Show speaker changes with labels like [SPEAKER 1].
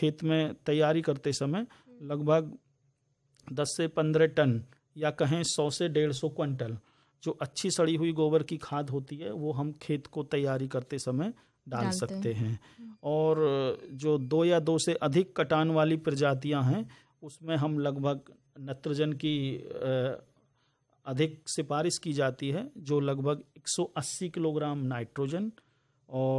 [SPEAKER 1] खेत में तैयारी करते समय लगभग 10 से 15 टन या कहें 100 से 150 क्विंटल जो अच्छी सड़ी हुई गोबर की खाद होती है वो हम खेत को तैयारी करते समय डाल सकते हैं। और जो 2 या 2 से अधिक कटान वाली प्रजातियां हैं उसमें हम लगभग नाइट्रोजन की अधिक सिफारिश की जाती है, जो लगभग 180 किलोग्राम नाइट्रोजन और